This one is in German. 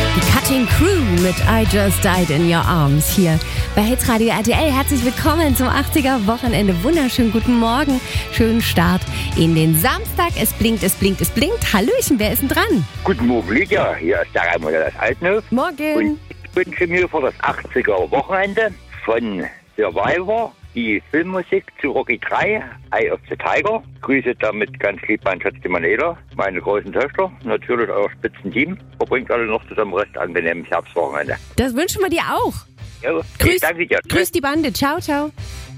Die Cutting Crew mit I Just Died in Your Arms hier bei Hitradio RTL. Herzlich willkommen zum 80er-Wochenende. Wunderschönen guten Morgen, schönen Start in den Samstag. Es blinkt, es blinkt, es blinkt. Hallöchen, wer ist denn dran? Guten Morgen, Lydia. Hier ist der Raimund aus Altenhof. Morgen. Und ich wünsche mir für das 80er-Wochenende von Survivor die Filmmusik zu Rocky 3, Eye of the Tiger. Grüße damit ganz lieb mein Schatz, die Manela, meine großen Töchter, natürlich euer Spitzenteam. Verbringt alle noch zusammen recht angenehmes Herbstwochenende. Das wünschen wir dir auch. Ja, Grüß, danke dir. grüß die Bande. Ciao, ciao.